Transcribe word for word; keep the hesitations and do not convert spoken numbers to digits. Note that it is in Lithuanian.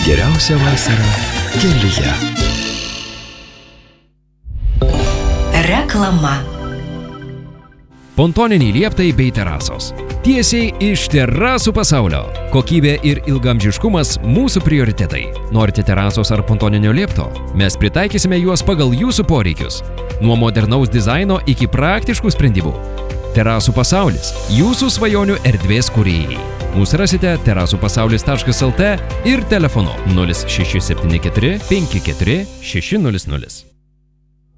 Geriausia vasara kelyje. Reklama. Pontoniniai lieptai bei terasos. Tiesiai iš terasų pasaulio. Kokybė ir ilgamžiškumas mūsų prioritetai. Norite terasos ar pontoninio liepto? Mes pritaikysime juos pagal jūsų poreikius. Nuo modernaus dizaino iki praktiškų sprendimų. Terasų pasaulis – jūsų svajonių erdvės kūrėjai. Mūsų rasite terasupasaulis taškas lt ir telefonu nulis šeši septyni keturi penki keturi šeši nulis nulis.